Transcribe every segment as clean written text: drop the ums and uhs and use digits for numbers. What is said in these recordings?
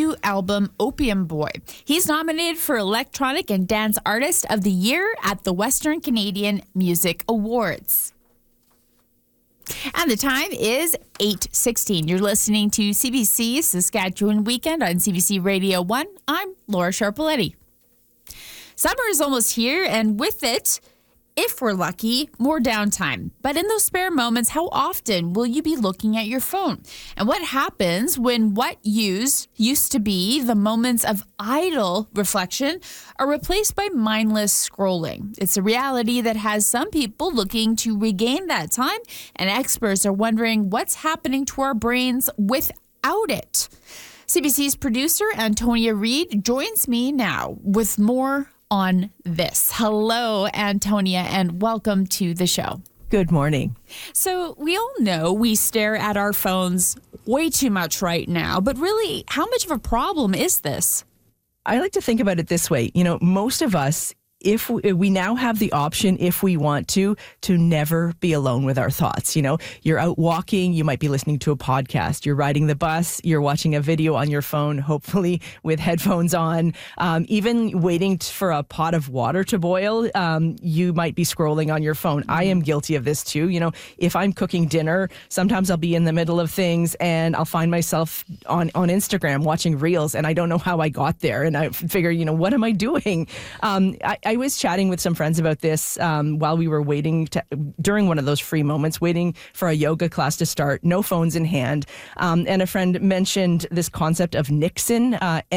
new album, Opium Boy. He's nominated for Electronic and Dance Artist of the Year at the Western Canadian Music Awards. And the time is 8:16. You're listening to CBC Saskatchewan Weekend on CBC Radio 1. I'm Laura Sharpaletti. Summer is almost here, and with it, if we're lucky, more downtime. But in those spare moments, how often will you be looking at your phone? And what happens when what used to be the moments of idle reflection are replaced by mindless scrolling? It's a reality that has some people looking to regain that time, and experts are wondering what's happening to our brains without it. CBC's producer, Antonia Reid, joins me now with more on this. Hello, Antonia, and welcome to the show. Good morning. So we all know we stare at our phones way too much right now, but really, how much of a problem is this? I like to think about it this way. Most of us, if we now have the option, if we want to never be alone with our thoughts. You're out walking, you might be listening to a podcast, you're riding the bus, you're watching a video on your phone, hopefully with headphones on, even waiting for a pot of water to boil, you might be scrolling on your phone. I am guilty of this too. If I'm cooking dinner, sometimes I'll be in the middle of things and I'll find myself on Instagram watching reels, and I don't know how I got there, and I figure, what am I doing? I was chatting with some friends about this while we were waiting during one of those free moments, waiting for a yoga class to start, no phones in hand. And a friend mentioned this concept of niksen,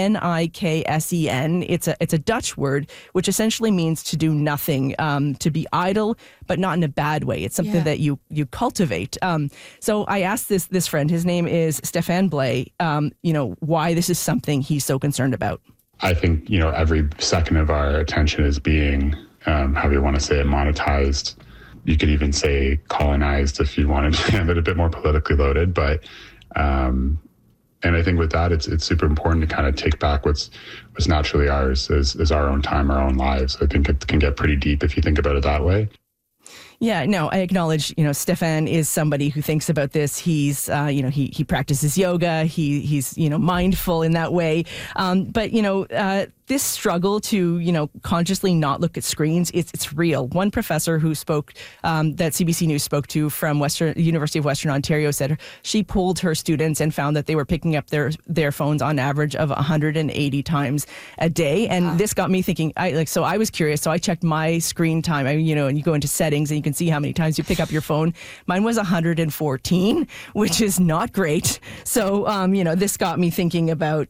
Niksen. It's a Dutch word, which essentially means to do nothing, to be idle, but not in a bad way. It's something that you cultivate. So I asked this friend, his name is Stefan Blay, why this is something he's so concerned about. I think, every second of our attention is being, however you want to say it, monetized. You could even say colonized if you wanted to have it a bit more politically loaded. But, and I think with that, it's super important to kind of take back what's naturally ours is our own time, our own lives. I think it can get pretty deep if you think about it that way. Yeah, no, I acknowledge, Stefan is somebody who thinks about this. He's, he practices yoga. He's, mindful in that way. But, this struggle to, consciously not look at screens, it's real. One professor who spoke, that CBC News spoke to from University of Western Ontario said she polled her students and found that they were picking up their phones on average of 180 times a day. And this got me thinking, so I was curious. So I checked my screen time, and you go into settings and you can see how many times you pick up your phone. Mine was 114, which is not great. So, this got me thinking about,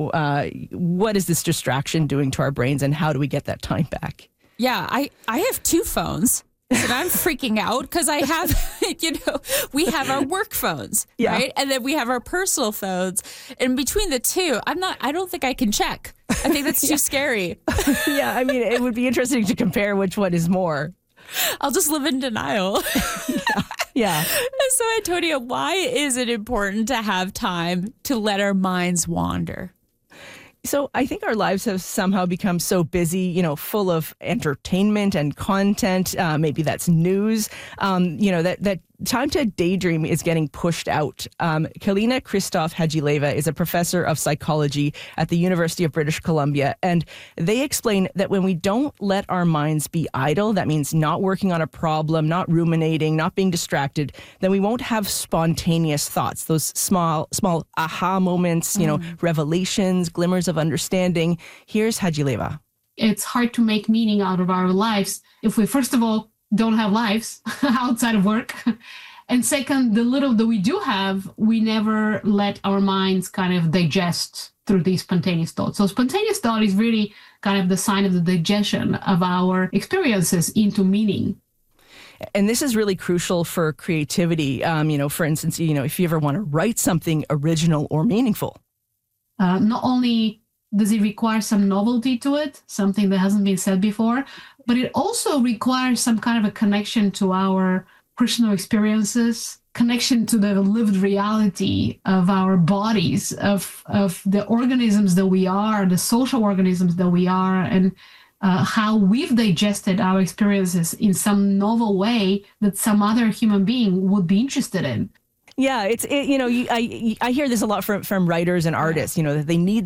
what is this distraction doing to our brains, and how do we get that time back? Yeah, I have two phones, and I'm freaking out because I have, we have our work phones, right? And then we have our personal phones. And between the two, I don't think I can check. I think that's too scary. Yeah, it would be interesting to compare which one is more. I'll just live in denial. Yeah. So, Antonia, why is it important to have time to let our minds wander? So I think our lives have somehow become so busy, full of entertainment and content. Maybe that's news, that time to daydream is getting pushed out. Kalina Christoph-Hadjileva is a professor of psychology at the University of British Columbia, and they explain that when we don't let our minds be idle, that means not working on a problem, not ruminating, not being distracted, then we won't have spontaneous thoughts, those small aha moments, revelations, glimmers of understanding. Here's Hadjileva. It's hard to make meaning out of our lives if we, first of all, don't have lives outside of work. And second, the little that we do have, we never let our minds kind of digest through these spontaneous thoughts. So spontaneous thought is really kind of the sign of the digestion of our experiences into meaning. And this is really crucial for creativity. For instance, if you ever want to write something original or meaningful. Not only does it require some novelty to it, something that hasn't been said before, but it also requires some kind of a connection to our personal experiences, connection to the lived reality of our bodies, of the organisms that we are, the social organisms that we are, and how we've digested our experiences in some novel way that some other human being would be interested in. Yeah, I hear this a lot from writers and artists, that they need